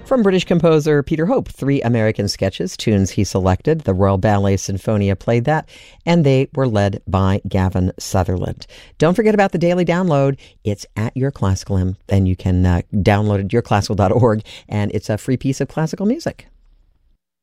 From British composer Peter Hope, 3 American sketches, tunes he selected. The Royal Ballet Sinfonia played that, and they were led by Gavin Sutherland. Don't forget about the daily download. It's at Your Classical, and you can download it at yourclassical.org, and it's a free piece of classical music.